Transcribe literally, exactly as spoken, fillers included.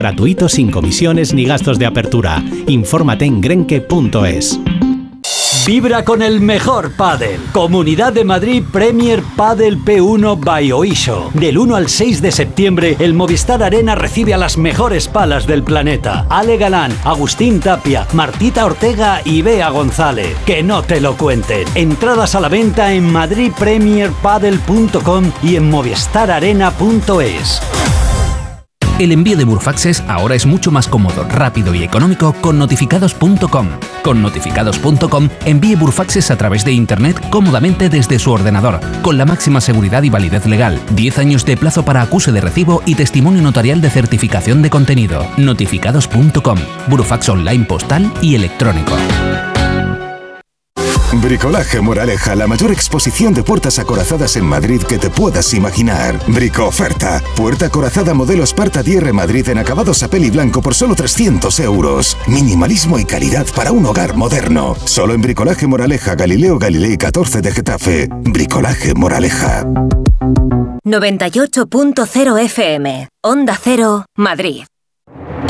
Gratuito, sin comisiones ni gastos de apertura. Infórmate en grenke punto es. Vibra con el mejor pádel. Comunidad de Madrid Premier Padel P uno by Oisho. Del uno al seis de septiembre, el Movistar Arena recibe a las mejores palas del planeta. Ale Galán, Agustín Tapia, Martita Ortega y Bea González. Que no te lo cuenten. Entradas a la venta en madrid premier padel punto com y en movistar arena punto es. El envío de Burofaxes ahora es mucho más cómodo, rápido y económico con notificados punto com. Con notificados punto com envíe Burofaxes a través de internet cómodamente desde su ordenador, con la máxima seguridad y validez legal, diez años de plazo para acuse de recibo y testimonio notarial de certificación de contenido. notificados punto com, Burofax online postal y electrónico. Bricolaje Moraleja, la mayor exposición de puertas acorazadas en Madrid que te puedas imaginar. Brico oferta. Puerta acorazada modelo Sparta D R Madrid en acabados a peli blanco por solo trescientos euros. Minimalismo y calidad para un hogar moderno. Solo en Bricolaje Moraleja, Galileo Galilei catorce de Getafe. Bricolaje Moraleja. noventa y ocho punto cero F M. Onda Cero, Madrid.